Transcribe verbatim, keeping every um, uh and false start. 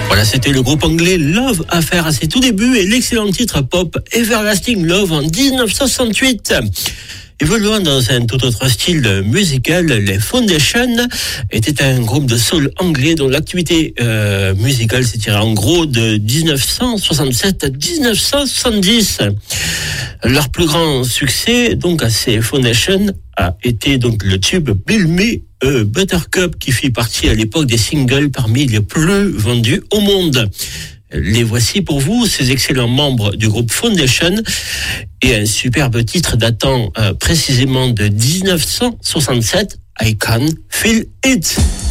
Voilà, c'était le groupe anglais Love Affair à ses tout débuts et l'excellent titre pop Everlasting Love en dix-neuf cent soixante-huit. Évoluant dans un tout autre style musical, les Foundations étaient un groupe de soul anglais dont l'activité euh, musicale s'étirait en gros de dix-neuf cent soixante-sept à dix-neuf cent soixante-dix. Leur plus grand succès, donc à ces Foundations, a été donc le tube Bill Me a Buttercup qui fit partie à l'époque des singles parmi les plus vendus au monde. Les voici pour vous, ces excellents membres du groupe Foundation, et un superbe titre datant euh, précisément de dix-neuf cent soixante-sept, I Can Feel It.